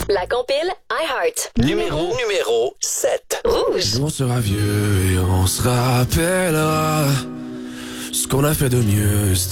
La compile iHeart. Numéro 7. Rouge. On sera vieux et on se rappellera ce qu'on a fait de mieux.